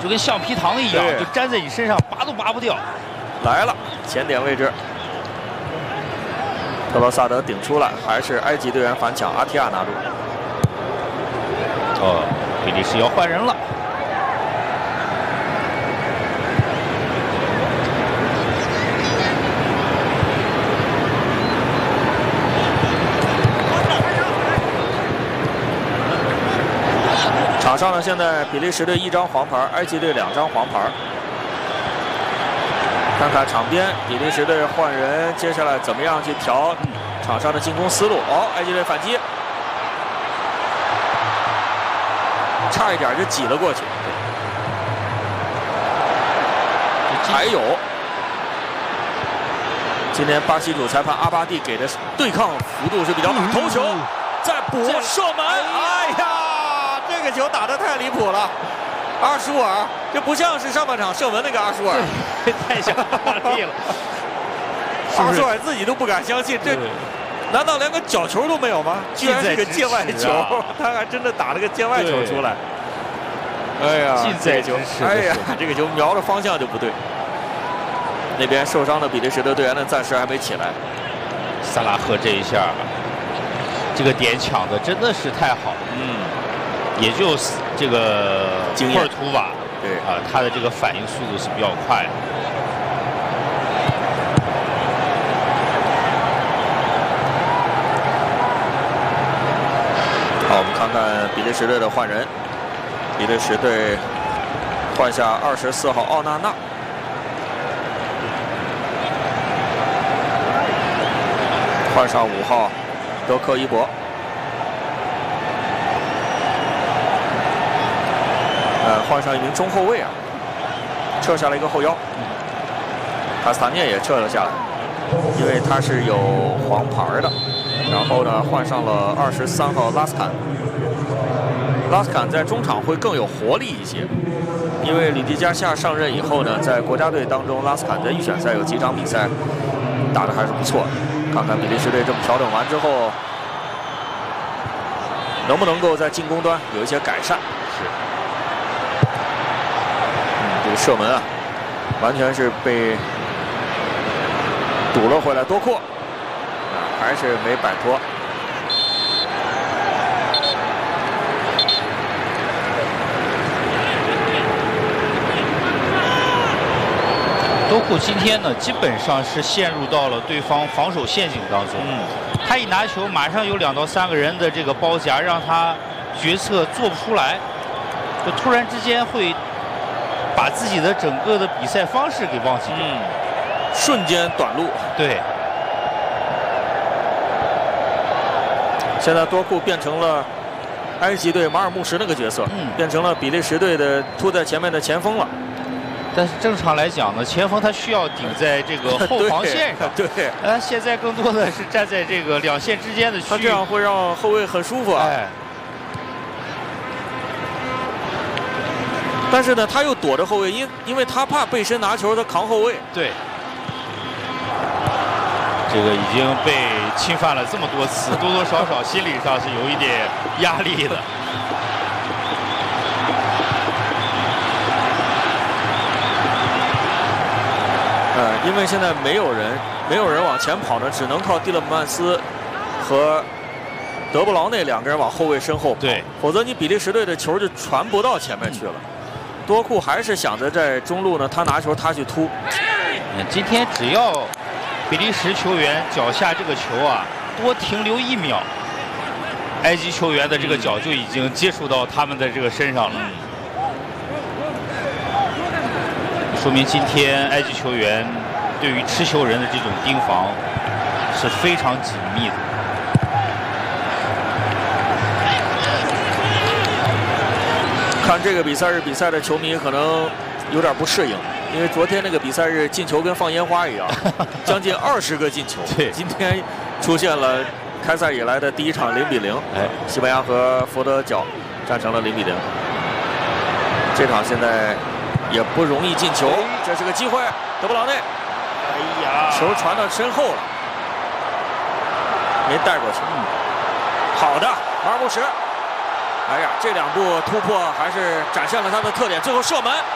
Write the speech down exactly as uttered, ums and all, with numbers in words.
就跟橡皮糖一样，就粘在你身上，拔都拔不掉。 来了，前点位置，特罗萨德顶出来，还是埃及队员反抢，阿提亚拿住。 哦，比利时要换人了。 场上呢，现在比利时队一张黄牌，埃及队两张黄牌。看看场边，比利时队换人，接下来怎么样去调场上的进攻思路？哦，埃及队反击，差一点就挤了过去。还有，今天巴西主裁判阿巴蒂给的对抗幅度是比较大，头球再补射门，哎呀！ 这个球打得太离谱了，阿舒尔，这不像是上半场射门那个阿舒尔， 太像阿力了。 阿舒尔自己都不敢相信，这难道连个角球都没有吗？居然是个界外球，他还真的打了个界外球出来。哎呀， 近在咫尺。 哎呀，这个球瞄的方向就不对。那边受伤的比利时的队员呢，暂时还没起来。 萨拉赫这一下，这个点抢的真的是太好了。嗯。 也就是这个库尔图瓦， 对啊，他的这个反应速度是比较快的。 好，我们看看比利时队的换人，比利时队换下二十四号奥纳纳，换上五号德科伊博。 呃，换上一名中后卫啊，撤下了一个后腰，卡斯塔涅也撤了下来，因为他是有黄牌的。然后呢，换上了二十三号拉斯坎，拉斯坎在中场会更有活力一些，因为里迪加夏上任以后呢，在国家队当中，拉斯坎在预选赛有几场比赛打得还是不错的。看看比利时队这么调整完之后，能不能够在进攻端有一些改善？是。 这个射门啊，完全是被堵了回来。多库啊，还是没摆脱。 多库今天呢，基本上是陷入到了对方防守陷阱当中。嗯，他一拿球，马上有两到三个人的这个包夹，让他决策做不出来，就突然之间会。 把自己的整个的比赛方式给忘记了， 嗯，瞬间短路。 对， 现在多库变成了埃及队马尔穆什那个角色，嗯，变成了比利时队的突在前面的前锋了。 但是正常来讲呢，前锋他需要顶在这个后防线上， 对，对呃，现在更多的是站在这个两线之间的区域， 他这样会让后卫很舒服啊。哎 但是呢，他又躲着后卫，因因为他怕背身拿球，他扛后卫。 对，这个已经被侵犯了这么多次，多多少少心理上是有一点压力的。 呃，因为现在没有人，没有人往前跑呢，只能靠蒂勒曼斯和德布劳内两个人往后卫身后跑。 对， 否则你比利时队的球就传不到前面去了。嗯 多库还是想着在中路呢，他拿球他去突。 嗯，今天只要比利时球员脚下这个球啊多停留一秒，埃及球员的这个脚就已经接触到他们的这个身上了。说明今天埃及球员对于持球人的这种盯防是非常紧密的。 看这个比赛日比赛的球迷可能有点不适应，因为昨天那个比赛日进球跟放烟花一样，将近二十个进球。 对， 今天出现了开赛以来的第一场零比零。哎，西班牙和佛得角战成了零比零。这场现在也不容易进球，这是个机会，德布劳内。哎呀，球传到身后了，没带过去。嗯，好的，马尔穆什。 哎呀，这两步突破还是展现了他的特点，最后射门。